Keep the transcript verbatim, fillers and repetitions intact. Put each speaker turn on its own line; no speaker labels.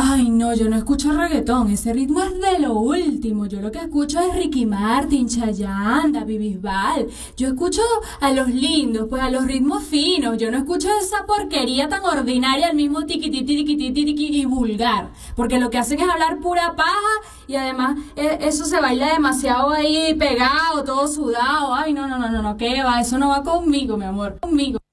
Ay, no, yo no escucho reggaetón, ese ritmo es de lo último. Yo lo que escucho es Ricky Martin, Chayanne, David Bisbal. Yo escucho a los lindos, pues a los ritmos finos. Yo no escucho esa porquería tan ordinaria, el mismo tiquititi, tiquititi, tiqui y vulgar. Porque lo que hacen es hablar pura paja y además eh, eso se baila demasiado ahí pegado, todo sudado. Ay, no, no, no, no, no, ¿qué va? Eso no va conmigo, mi amor, conmigo.